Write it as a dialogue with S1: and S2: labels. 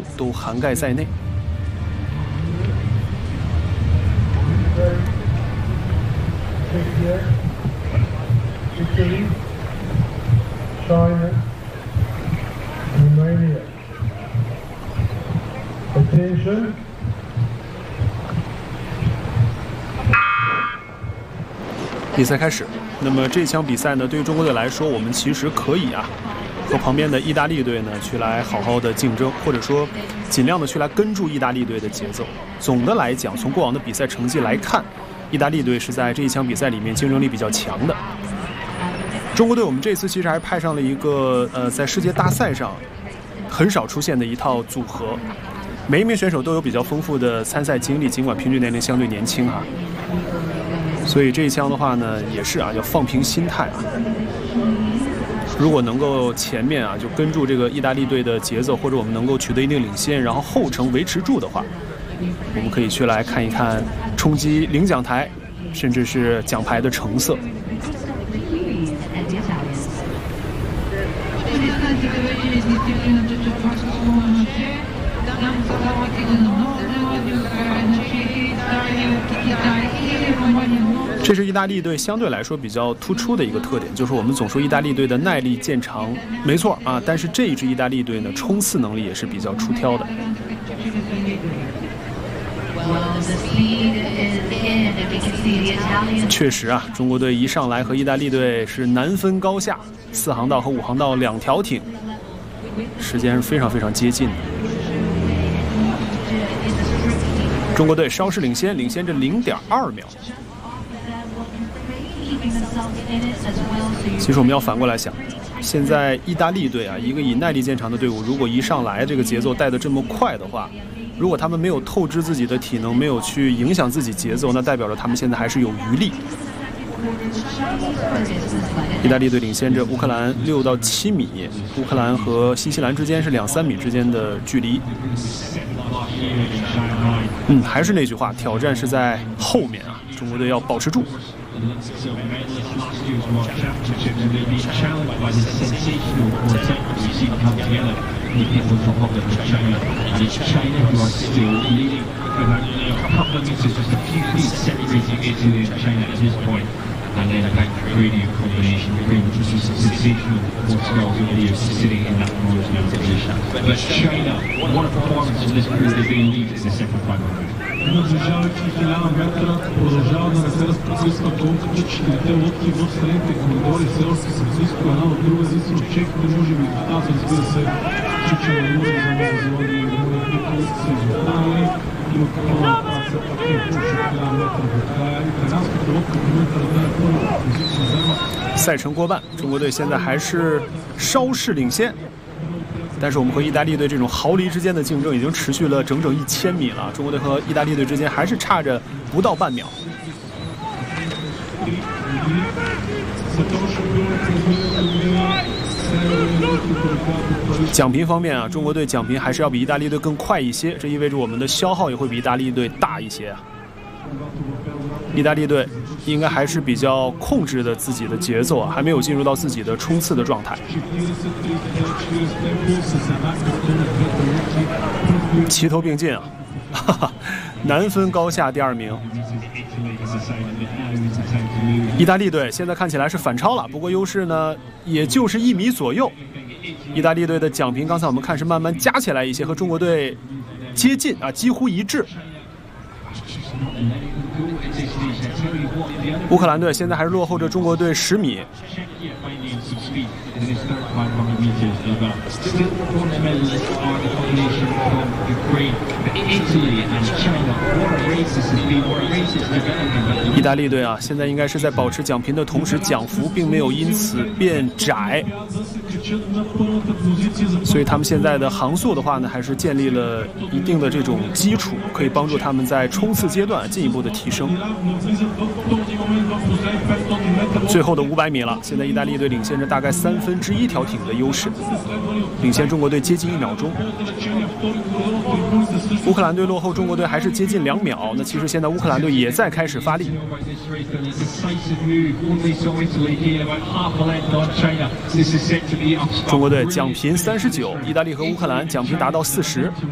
S1: 都涵盖在内。
S2: China, Romania. Attention.
S1: 比赛开始。那么这场比赛呢，对于中国队来说，我们其实可以和旁边的意大利队呢去来好好的竞争，或者说尽量的去来跟住意大利队的节奏。总的来讲，从过往的比赛成绩来看，意大利队是在这一场比赛里面竞争力比较强的。中国队我们这次其实还派上了一个在世界大赛上很少出现的一套组合，每一名选手都有比较丰富的参赛经历，尽管平均年龄相对年轻所以这一枪的话呢，也是要放平心态如果能够前面就跟住这个意大利队的节奏，或者我们能够取得一定领先，然后后程维持住的话，我们可以去来看一看冲击领奖台，甚至是奖牌的成色。这是意大利队相对来说比较突出的一个特点，就是我们总说意大利队的耐力见长，没错但是这一支意大利队呢，冲刺能力也是比较出挑的。确实中国队一上来和意大利队是难分高下，4航道和5航道2条艇，时间是非常非常接近的。中国队稍事领先着0.2秒。其实我们要反过来想，现在意大利队一个以耐力见长的队伍，如果一上来这个节奏带得这么快的话，如果他们没有透支自己的体能，没有去影响自己节奏，那代表着他们现在还是有余力。意大利队领先着乌克兰6到7米，乌克兰和新西兰之间是2、3米之间的距离。还是那句话，挑战是在后面中国队要保持住。
S3: And then that creating a combination between which is sensational Portugal really is sitting in that marginal position. But China, what a performance in this group, they've been lead in the second 500.
S2: Продължавайки 1000 метра, продължава да разгледат прекъсна гонката, 4 лодки в средните коридори, все още са близко една от друга, зависи от чехите, може би аз разбира се, Чича на Юрий за Нова Зеландия и Румъния, които са изостанали. Има пълна праца, пак е повече 1000 метра до края. Италианската лодка в момента разгледа първата позиция, взема.
S1: 赛程过半，中国队现在还是稍事领先。但是我们和意大利队这种毫厘之间的竞争已经持续了整整1000米了，中国队和意大利队之间还是差着不到半秒。奖评方面中国队奖评还是要比意大利队更快一些，这意味着我们的消耗也会比意大利队大一些意大利队应该还是比较控制的自己的节奏还没有进入到自己的冲刺的状态。齐头并进难分高下，第2名。意大利队现在看起来是反超了，不过优势呢，也就是1米左右。意大利队的奖评刚才我们看是慢慢加起来一些，和中国队接近几乎一致。乌克兰队现在还是落后着中国队10米。意大利队现在应该是在保持奖评的同时，奖幅并没有因此变窄，所以他们现在的航速的话呢，还是建立了一定的这种基础，可以帮助他们在冲刺阶段进一步的提升。最后的500米了，现在意大利队领先着大概1/3条艇的优势，领先中国队接近1秒钟。乌克兰队落后中国队还是接近2秒，那其实现在乌克兰队也在开始发力。中国队奖评39，意大利和乌克兰奖评达到40。